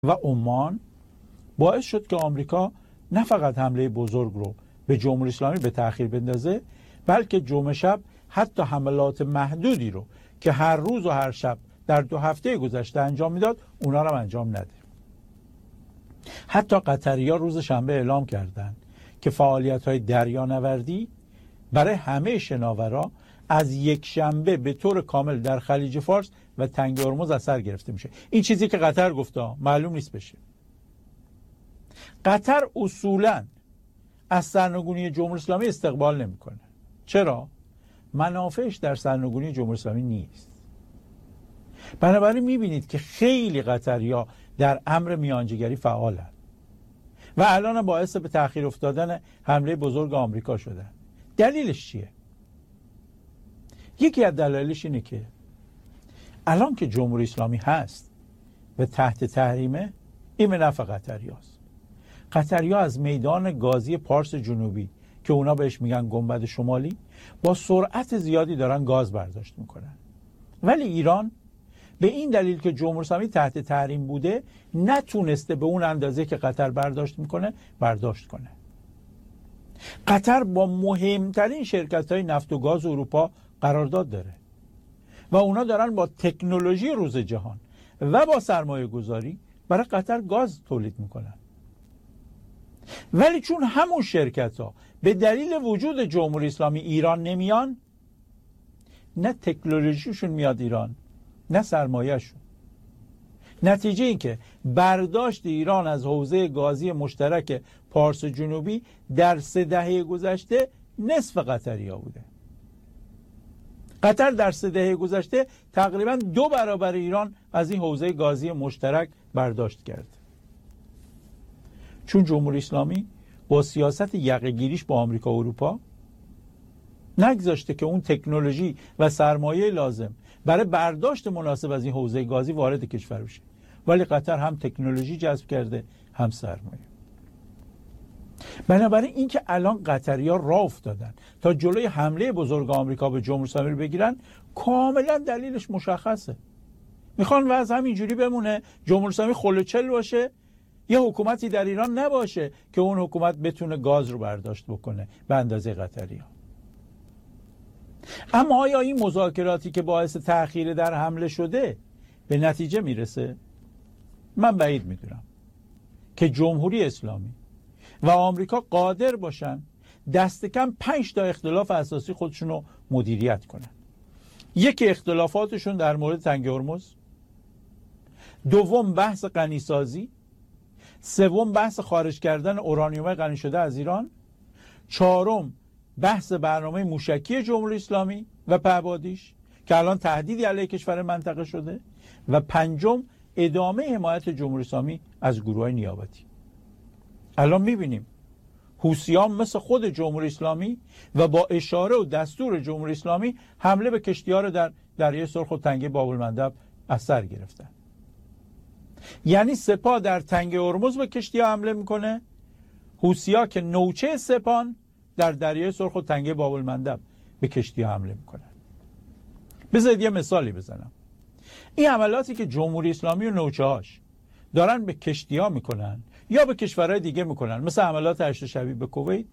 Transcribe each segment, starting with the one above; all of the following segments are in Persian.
و عمان باعث شد که آمریکا نه فقط حمله بزرگ رو به جمهوری اسلامی به تأخیر بندازه، بلکه جمعه شب حتی حملات محدودی رو که هر روز و هر شب در 2 هفته گذشته انجام میداد اونا رو انجام نده. حتی قطری‌ها روز شنبه اعلام کردند که فعالیت‌های دریانوردی برای همه شناورا از یک شنبه به طور کامل در خلیج فارس و تنگ هرمز از سر گرفته میشه. این چیزی که قطر گفته معلوم نیست بشه. قطر اصولاً از سرنگونی جمهوری اسلامی استقبال نمیکنه. چرا؟ منافعش در سرنگونی جمهوری اسلامی نیست. بنابراین میبینید که خیلی قطری‌ها در امر میانجیگری فعالن و الان باعث به تأخیر افتادن حمله بزرگ آمریکا شدن. دلیلش چیه؟ یکی از دلایلش اینه که الان که جمهوری اسلامی هست و تحت تحریمه، این به نفع قطری‌هاست. قطری‌ها از میدان گازی پارس جنوبی که اونا بهش میگن گنبد شمالی با سرعت زیادی دارن گاز برداشت میکنن. ولی ایران به این دلیل که جمهوری اسلامی تحت تحریم بوده نتونسته به اون اندازه که قطر برداشت میکنه برداشت کنه. قطر با مهمترین شرکت‌های نفت و گاز اروپا قرارداد داره و اونا دارن با تکنولوژی روز جهان و با سرمایه گذاری برای قطر گاز تولید میکنن. ولی چون همون شرکت‌ها به دلیل وجود جمهوری اسلامی ایران نمیان، نه تکنولوژیشون میاد ایران نه سرمایه‌شون. نتیجه این که برداشت ایران از حوزه گازی مشترک پارس جنوبی در 3 دهه گذشته نصف قطری‌ها بوده. قطر در 3 دهه گذشته تقریبا 2 برابر ایران از این حوزه گازی مشترک برداشت کرد. چون جمهوری اسلامی با سیاست یقه‌گیریش با آمریکا و اروپا نگذاشته که اون تکنولوژی و سرمایه لازم برای برداشت مناسب از این حوزه گازی وارد کشور بشه، ولی قطر هم تکنولوژی جذب کرده هم سرمایه. بنابراین این که الان قطری‌ها راه افتادن تا جلوی حمله بزرگ آمریکا به جمهوری اسلامی رو بگیرن، کاملا دلیلش مشخصه. میخوان وضع همینجوری بمونه، جمهوری اسلامی خلوچل باشه، یه حکومتی در ایران نباشه که اون حکومت بتونه گاز رو برداشت بکنه به اندازه قطری‌ها. اما آیا این مذاکراتی که باعث تأخیر در حمله شده به نتیجه میرسه؟ من بعید میدونم که جمهوری اسلامی و آمریکا قادر باشن دست کم 5 تا اختلاف اساسی خودشون رو مدیریت کنن. یکی اختلافاتشون در مورد تنگ هرمز، دوم بحث غنیسازی، سوم بحث خارج کردن اورانیوم غنی شده از ایران، چهارم بحث برنامه موشکی جمهوری اسلامی و پهپادیش که الان تهدیدی علیه کشور منطقه شده، و پنجم ادامه حمایت جمهوری اسلامی از گروه‌های نیابتی. الان می‌بینیم حوثیان مثل خود جمهوری اسلامی و با اشاره و دستور جمهوری اسلامی حمله به کشتی‌ها رو در دریای سرخ و تنگه باب‌المندب از سر گرفتن. یعنی سپاه در تنگه هرمز به کشتی‌ها حمله میکنه، حوثی‌ها که نوچه سپان در دریای سرخ و تنگه باب‌المندب به کشتی‌ها حمله میکنن. بذارید یه مثالی بزنم. این حملاتی که جمهوری اسلامی و نوچه‌هاش دارن به کشتی‌ها میکنن یا به کشورهای دیگه میکنن، مثل حملات 8 شبیه به کویت،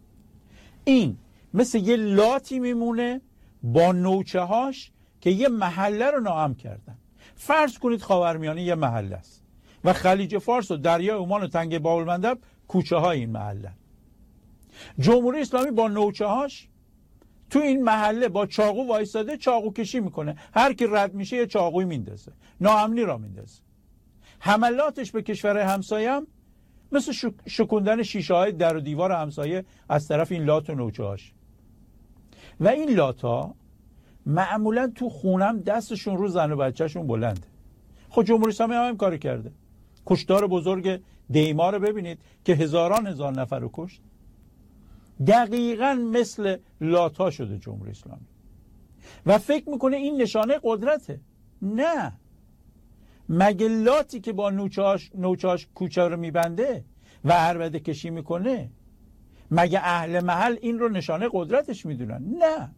این مثل یه لاتی میمونه با نوچه‌هاش که یه محله رو ناامن کردن. فرض کنید خاورمیانه یه محله است و خلیج فارس و دریای عمان و تنگه باب‌المندب کوچه های این محله. جمهوری اسلامی با نوچه‌هاش تو این محله با چاقو وایساده، چاقو کشی میکنه، هر کی رد میشه یه چاقوی میندازه، ناامنی را میندازه. حملاتش به کشور همسایه هم مثل شکوندن شیشه های در و دیوار همسایه از طرف این لات و نوچه‌هاش. و این لاتا معمولا تو خونم دستشون رو زن و بچهشون بلنده. خب جمهوری اسلامی هم کاری کرده. کشتار بزرگ دیما رو ببینید که هزار نفر رو کشت. دقیقاً مثل لاتا شده جمهوری اسلامی و فکر میکنه این نشانه قدرته. نه، مگه لاتی که با نوچه‌هاش کوچه رو میبنده و عربده کشی میکنه، مگه اهل محل این رو نشانه قدرتش میدونن؟ نه.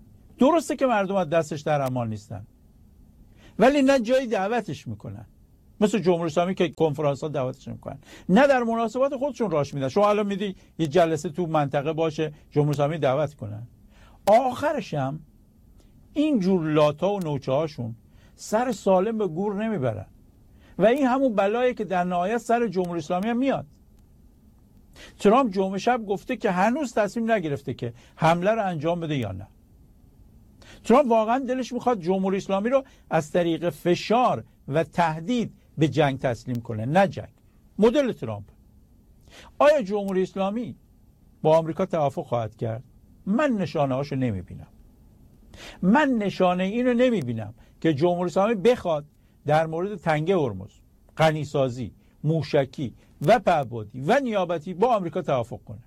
درسته که مردم از دستش در امان نیستن، ولی نه جایی دعوتش میکنن مثل جمهوری اسلامی که کنفرانس ها دعوتش میکنن، نه در مناسبات خودشون راش میدن. شما الان میدی یه جلسه تو منطقه باشه جمهوری اسلامی دعوت کنن، آخرش هم این جور لاتا و نوچه هاشون سر سالم به گور نمیبرن و این همون بلایه که در نهایت سر جمهوری اسلامی هم میاد. ترامپ جمعه شب گفته که هنوز تصمیم نگرفته که حمله رو انجام بده یا نه. ترامپ واقعا دلش میخواد جمهوری اسلامی رو از طریق فشار و تهدید به جنگ تسلیم کنه، نه جنگ. مدل ترامپ. آیا جمهوری اسلامی با آمریکا توافق خواهد کرد؟ من نشانه هاشو نمیبینم. من نشانه اینو نمیبینم که جمهوری اسلامی بخواد در مورد تنگه هرمز، غنیسازی، موشکی و پهپادی و نیابتی با آمریکا توافق کنه.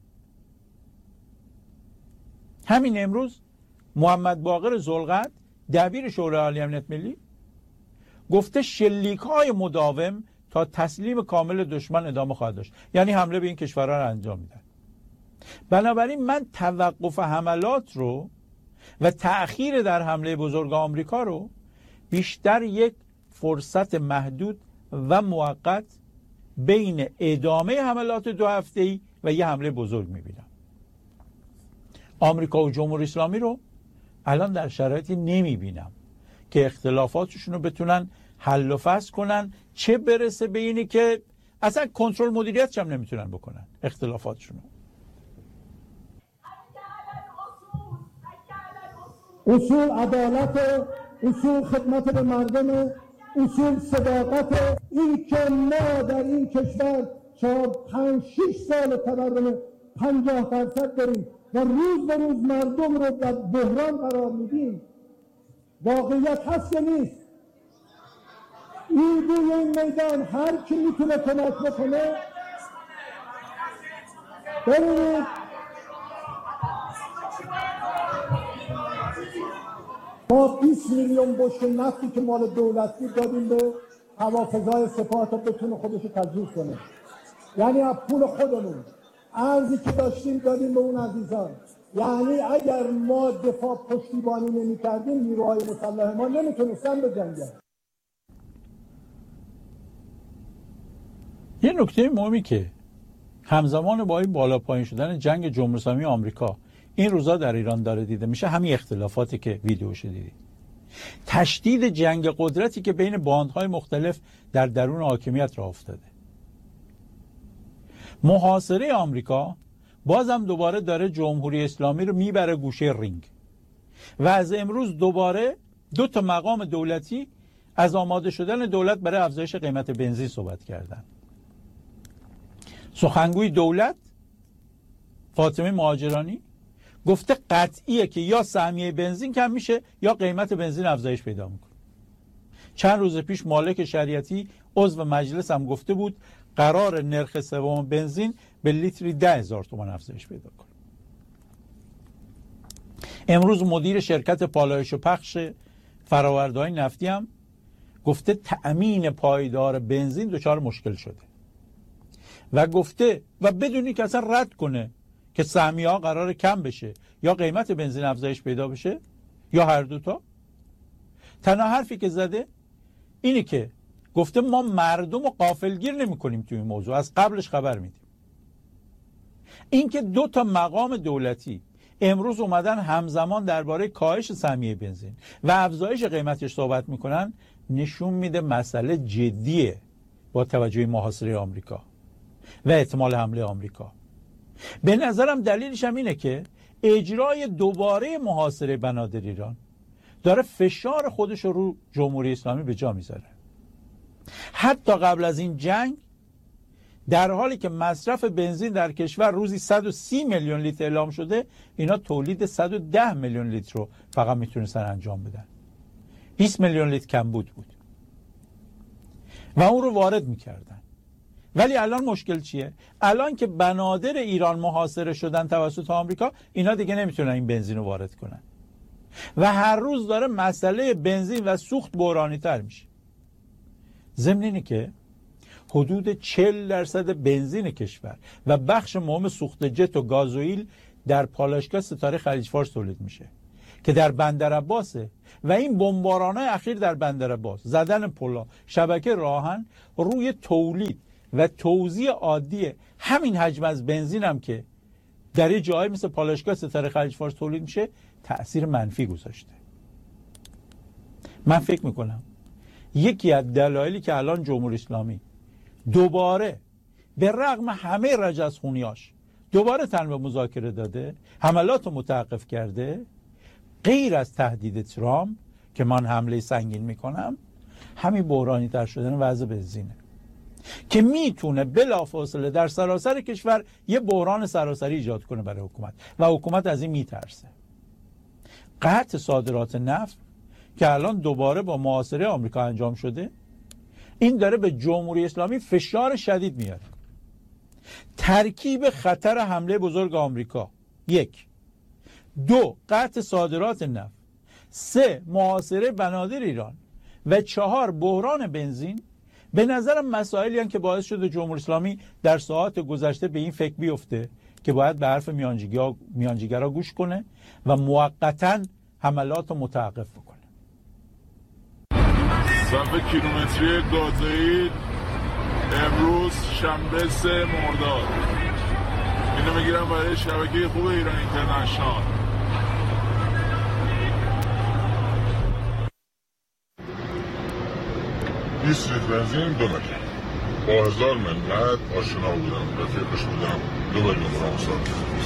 همین امروز محمد باقر ذوالقرد دبیر شورای عالی امنیت ملی گفته شلیک‌های مداوم تا تسلیم کامل دشمن ادامه خواهد داشت، یعنی حمله به این کشورها رو انجام میدن. بنابراین من توقف حملات رو و تأخیر در حمله بزرگ آمریکا رو بیشتر یک فرصت محدود و موقت بین ادامه حملات 2 هفته‌ای و یه حمله بزرگ میبینم. آمریکا و جمهوری اسلامی رو الان در شرایطی نمیبینم که اختلافاتشون رو بتونن حل و فصل کنن، چه برسه به اینی که اصلا کنترل مدیریتش هم نمیتونن بکنن اختلافاتشون رو. اصول عدالت، اصول خدمت به مردم، اصول صداقت. این که ما در این کشور 4-5-6 سال تورم 50% داریم و روز به روز مردم رو در بحران قرار میدیم، واقعیت هست یا نیست؟ این روی این میدان هر کی میتونه کمک بکنه. ببینید ما 20 میلیون بشکه نفتی که مال دولتی دادیم به هوافضای سپاه تا بتونه خودش رو تجهیز کنه، یعنی از پول خودمون ارزی که داشتیم دادیم به اون عزیزان. یعنی اگر ما دفاع پشتیبانی نمی کردیم نیروهای مسلح ما نمیتونستن بجنگن. یه نکته مهمی که همزمان با این بالا پایین شدن جنگ جمهوری اسلامی آمریکا این روزا در ایران داره دیده میشه، همین اختلافاتی که ویدیوش دیدید، تشدید جنگ قدرتی که بین باندهای مختلف در درون حاکمیت راه افتاده. محاصره آمریکا بازم دوباره داره جمهوری اسلامی رو میبره گوشه رینگ و از امروز دوباره 2 مقام دولتی از آماده شدن دولت برای افزایش قیمت بنزین صحبت کردن. سخنگوی دولت فاطمه مهاجرانی گفته قطعیه که یا سهمیه بنزین کم میشه یا قیمت بنزین افزایش پیدا میکنه. چند روز پیش مالک شریعتی عضو مجلس هم گفته بود قرار نرخ سوم بنزین به لیتری 10,000 تومان افزایش پیدا کنه. امروز مدیر شرکت پالایش و پخش فرآورده‌های نفتی هم گفته تأمین پایدار بنزین دچار مشکل شده و گفته و بدونی که اصلا رد کنه که سهمیه ها قرار کم بشه یا قیمت بنزین افزایش پیدا بشه یا هر دوتا. تنها حرفی که زده اینی که گفته ما مردم رو غافلگیر نمی کنیم توی این موضوع، از قبلش خبر میدیم. این که 2 مقام دولتی امروز اومدن همزمان درباره کاهش سهمیه بنزین و افزایش قیمتش صحبت میکنن نشون میده مسئله جدیه با توجه محاصره آمریکا و احتمال حمله آمریکا. به نظرم دلیلش هم اینه که اجرای دوباره محاصره بنادر ایران داره فشار خودش رو جمهوری اسلامی به جا میذاره. حتی قبل از این جنگ در حالی که مصرف بنزین در کشور روزی 130 میلیون لیتر اعلام شده، اینا تولید 110 میلیون لیتر رو فقط میتونستن انجام بدن. 20 میلیون لیتر کمبود بود و اون رو وارد میکردن. ولی الان مشکل چیه؟ الان که بنادر ایران محاصره شدن توسط آمریکا، اینا دیگه نمیتونن این بنزین رو وارد کنن و هر روز داره مسئله بنزین و سوخت بحرانی تر میشه. ضمن اینه که حدود 40% بنزین کشور و بخش مهم سوخت جت و گازوئیل در پالایشگاه ستاره خلیج فارس تولید میشه که در بندر عباسه و این بمباران‌های اخیر در بندر عباس، زدن پلا، شبکه راهن، روی تولید و توزیع عادی همین حجم از بنزین هم که در یه جایی مثل پالایشگاه ستاره خلیج فارس تولید میشه تأثیر منفی گذاشته. من فکر میکنم یکی از دلایلی که الان جمهوری اسلامی دوباره به رغم همه رجزخونیاش دوباره تن به مذاکره داده، حملات رو متوقف کرده، غیر از تهدید ترامپ که من حمله سنگین میکنم، همین بحرانی تر شدن وضع بنزینه که میتونه بلافاصله در سراسر کشور یه بحران سراسری ایجاد کنه برای حکومت و حکومت از این میترسه. قطع صادرات نفت که الان دوباره با محاصره آمریکا انجام شده، این داره به جمهوری اسلامی فشار شدید میاره. ترکیب خطر حمله بزرگ آمریکا، 1، 2 قطع صادرات نفت، 3 محاصره بنادر ایران و 4 بحران بنزین به نظرم مسائلی هستند که باعث شده جمهوری اسلامی در ساعات گذشته به این فکر بیفته که باید به حرف میانجیگرها گوش کنه و موقتاً حملات رو متوقف بکنه. صف کیلومتری گازوئیل امروز شنبه 3 مرداد. اینو میگیرم برای شبکه خوب ایران اینترنشنال. لیتر بنزین 2 میلیون. با 1000 ملت آشنا بودم، رفیقش بودم، 2 میلیون درام سال.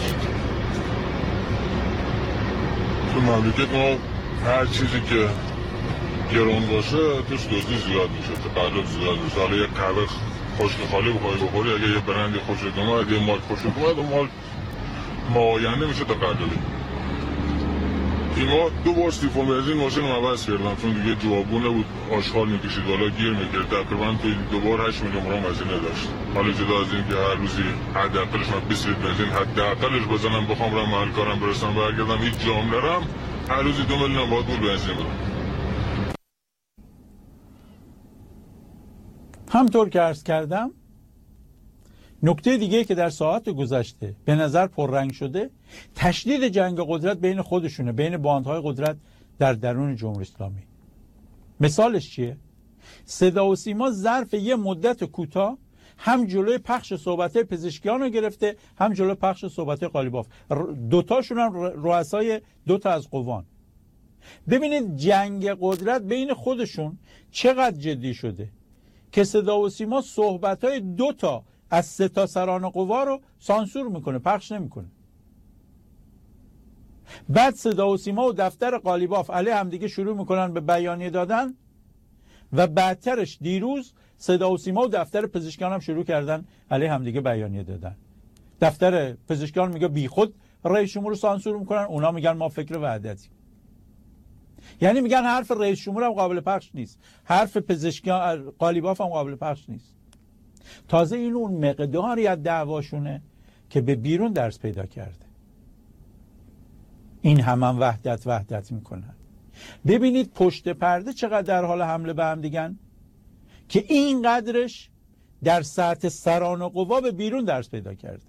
تو مملکت ما هر چیزی که گرون باشه توش دزدی زیاد میشه، تقلب زیاد میشه. حالا یه قهوه خشک خالی بخوای بخوری، اگه یه برند خوشت اومد، یه مارک خوشت اومد، اون مارک معاینه میشه تقلبی. این ما 2 بار سیفون بنزین ماشین رو عوض کردم چون دیگه جوابونه بود، آشغال میکشید بالا گیر میکرد. تقریبا توی 2 بار 8 میلیون درام هزینه داشت. حالا جدا از این که هر روزی حداقلش من 20 لیتر بنزین حداقلش بزنم بخوام برم محل کارم برسم برگردم هیچ جام نرم، هر روزی 2 میلیون باید پول بنزین بدم. همطور که عرض کردم، نکته دیگه که در ساعات گذشته به نظر پررنگ شده، تشدید جنگ قدرت بین خودشونه، بین باندهای قدرت در درون جمهوری اسلامی. مثالش چیه؟ صدا و سیما ظرف یه مدت کوتاه هم جلوی پخش صحبت‌های پزشکیان رو گرفته، هم جلوی پخش صحبت‌های قالیباف. دوتاشون هم رؤسای 2 تا از قوان. ببینید جنگ قدرت بین خودشون چقدر جدی شده که صدا و سیما صحبت‌های 2 تا از 3 تا سران قوا رو سانسور میکنه، پخش نمیکنه. بعد صدا و سیما و دفتر قالیباف علیه همدیگه شروع میکنن به بیانیه دادن و بعدترش دیروز صدا و سیما و دفتر پزشکیان هم شروع کردن علیه همدیگه بیانیه دادن. دفتر پزشکیان میگه بی خود رئیس جمهور رو سانسور میکنن، اونا میگن ما فکر وحدتی. یعنی میگن حرف رئیس جمهور هم قابل پخش نیست، حرف پزشکیان قالیباف هم قابل پخش نیست. تازه این اون مقداری از دعواشونه که به بیرون درس پیدا کرده. این هم وحدت میکنن. ببینید پشت پرده چقدر در حال حمله به هم دیگن که این قدرش در سطح سران قوا به بیرون درس پیدا کرده.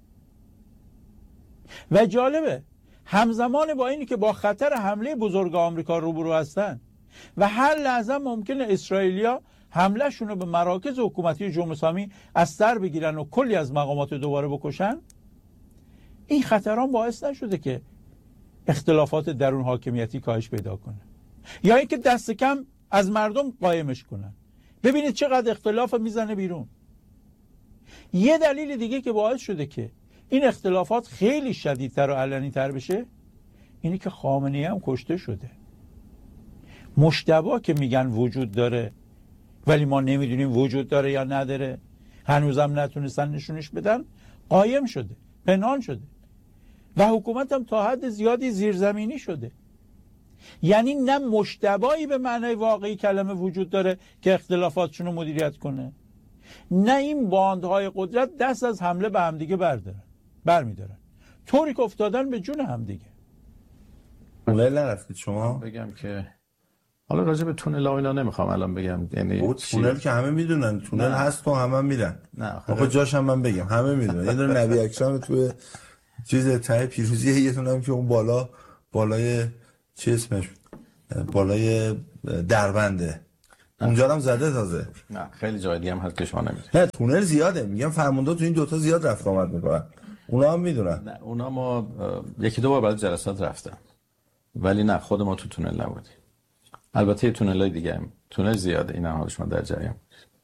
و جالبه همزمان با اینی که با خطر حمله بزرگ آمریکا روبرو هستن و هر لحظه ممکنه اسرائیلیا حمله شون به مراکز حکومتی جمهوری اسلامی از سر بگیرن و کلی از مقامات رو دوباره بکشن، این خطران باعث نشده که اختلافات درون حاکمیتی کاهش پیدا کنه یا اینکه دست کم از مردم قایمش کنن. ببینید چقدر اختلاف میزنه بیرون. یه دلیل دیگه که باعث شده که این اختلافات خیلی شدیدتر و علنی‌تر بشه اینی که خامنه‌ای هم کشته شده. مجتبی که میگن وجود داره ولی ما نمیدونیم وجود داره یا نداره، هنوزم نتونستن نشونش بدن، قایم شده، پنهان شده و حکومت هم تا حد زیادی زیرزمینی شده. یعنی نه مجتبی به معنای واقعی کلمه وجود داره که اختلافاتشون رو مدیریت کنه، نه این باندهای قدرت دست از حمله به همدیگه برمیدارن، طوری که افتادن به جون همدیگه. تونل نرفتید شما؟ بگم که حالا راجع به تونل ها اینا نمیخوام الان بگم، یعنی تونل که همه میدونن تونل هست و همه میرن. آخه جاش هم من بگم همه میدونن. یه دونه نبی اکرم توی چیز ته پیروزی، یه دونه هم که اون بالای چی اسمش بالای دربنده، اونجا هم زده تازه. نه خیلی جای دیگه هم هست که شما نمیدونید. نه تونل زیاده، میگم فرمانده تو این دوتا زیاد رفت آمد میکنن، اونا هم میدونن. نه اونا ما یکی دو بار بعد جلسات رفتم، ولی نه خود ما تو تونل نبودیم. البته تونلای دیگه هم تونل زیاده، اینا حال شما در جریان.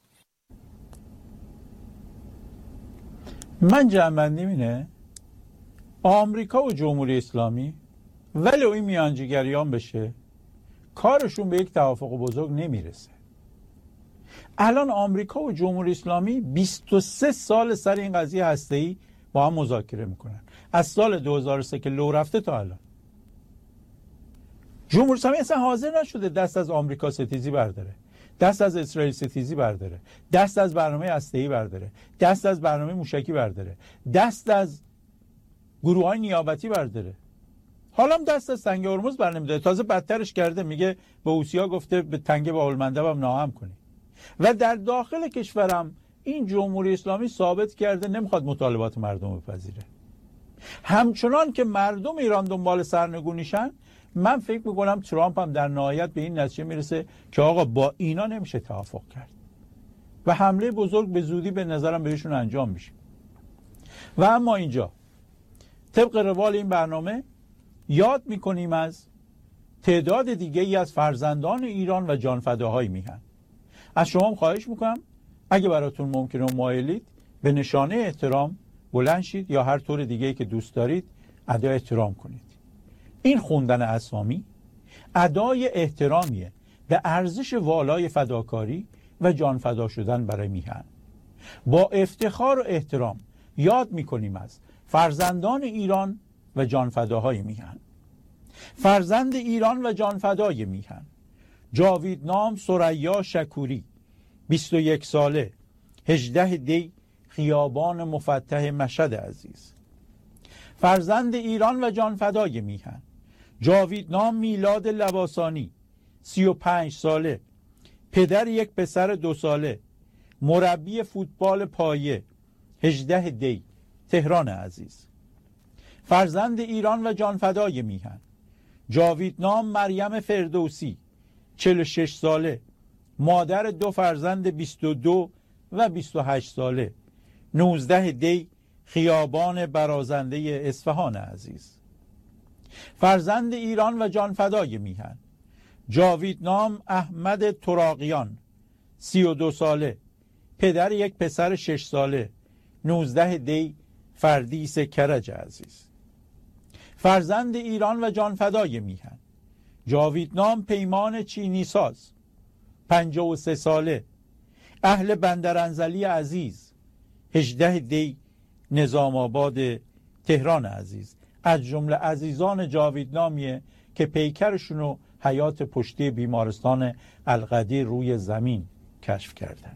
من جمع‌بندیم اینه آمریکا و جمهوری اسلامی ولی این میانجیگریان بشه کارشون به یک توافق بزرگ نمیرسه. الان آمریکا و جمهوری اسلامی 23 سال سر این قضیه هسته‌ای با هم مذاکره میکنن، از سال 2003 که لو رفته تا الان. جمهوری اسلامی اصلا حاضر نشده دست از آمریکا ستیزی برداره، دست از اسرائیل ستیزی برداره، دست از برنامه هسته‌ای برداره، دست از برنامه موشکی برداره، دست از گروه‌های نیابتی برداره. حالا هم دست از تنگه هرمز برنمی‌داره، تازه بدترش کرده، میگه به حوثی‌ها گفته به تنگه باب‌المندب هم ناهم کنی. و در داخل کشورم این جمهوری اسلامی ثابت کرده نمیخواد مطالبات مردم بپذیره. همچنان که مردم ایران دنبال سرنگونیشن، من فکر میکنم ترامپ هم در نهایت به این نتیجه میرسه که آقا با اینا نمیشه توافق کرد و حمله بزرگ به زودی به نظرم بهشون انجام میشه. و اما اینجا طبق روال این برنامه یاد میکنیم از تعداد دیگه ای از فرزندان ایران و جانفداهای میهن. از شما خواهش میکنم اگه براتون ممکنه و مایلید به نشانه احترام بلند شید یا هر طور دیگه‌ای که دوست دارید ادای احترام کنید. این خوندن اسامی ادای احترامیه به ارزش والای فداکاری و جان فدا شدن برای میهن. با افتخار و احترام یاد میکنیم از فرزندان ایران و جان فداهای میهن. فرزند ایران و جان فدای میهن: جاویدنام ثریا شکوری، 21 ساله، 18 دی، خیابان مفتح مشهد عزیز. فرزند ایران و جان فدای میهن: جاویدنام میلاد لباسانی، 35 ساله، پدر یک پسر 2 ساله، مربی فوتبال پایه، 18 دی، تهران عزیز. فرزند ایران و جان فدای میهن: جاویدنام مریم فردوسی، 46 ساله، مادر 2 فرزند 22 و 28 ساله، 19 دی، خیابان برازنده اصفهان عزیز. فرزند ایران و جان فدای میهن: جاویدنام احمد تراقیان، 32 ساله، پدر یک پسر 6 ساله، 19 دی، فردیس کرج عزیز. فرزند ایران و جان فدای میهن: جاویدنام پیمان چینی ساز، 53 ساله، اهل بندرانزلی عزیز، 18 دی، نظام آباد تهران عزیز. از جمله عزیزان جاویدنامیه که پیکرشونو حیات پشتی بیمارستان القدیر روی زمین کشف کردن.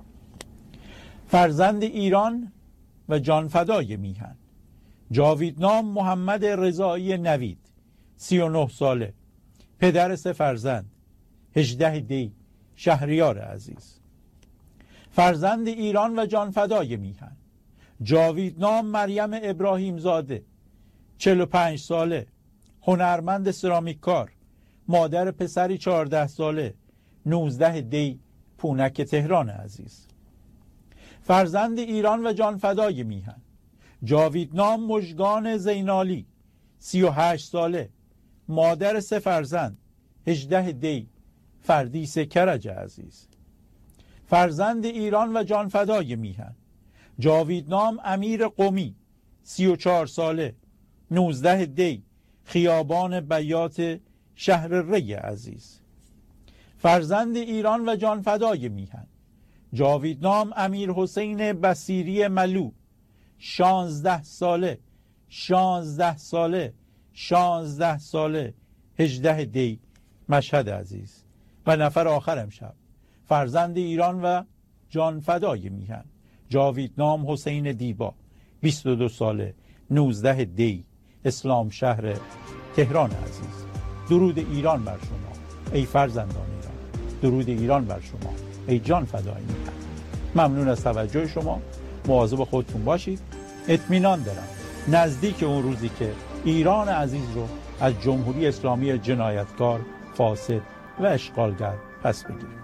فرزند ایران و جان فدای میهن: جاویدنام محمد رضایی نوید، 39 ساله، پدر 3 فرزند، 18 دی، شهریار عزیز. فرزند ایران و جان فدای میهن: جاویدنام مریم ابراهیم زاده، 45 ساله، هنرمند سرامیک کار، مادر پسری 14 ساله، 19 دی، پونک تهران عزیز. فرزند ایران و جان فدای میهن: جاویدنام مژگان زینالی، 38 ساله، مادر 3 فرزند، 18 دی، فردیس کرج عزیز. فرزند ایران و جان فدای میهن: جاویدنام امیر قمی، 34 ساله، 19 دی، خیابان بیات شهر ری عزیز. فرزند ایران و جان فدای میهن: جاویدنام امیر حسین بصیری ملو، 16 ساله، 16 ساله، 16 ساله، 18 دی، مشهد عزیز. و نفر آخر امشب فرزند ایران و جان فدای میهن: جاویدنام حسین دیبا، 22 ساله، 19 دی، اسلام شهر تهران عزیز. درود ایران بر شما ای فرزندان ایران، درود ایران بر شما ای جان فدای میهن. ممنون از توجه شما، مواظب خودتون باشید. اطمینان دارم نزدیک اون روزی که ایران عزیز رو از جمهوری اسلامی جنایتکار، فاسد و اشغالگر پس بگیریم.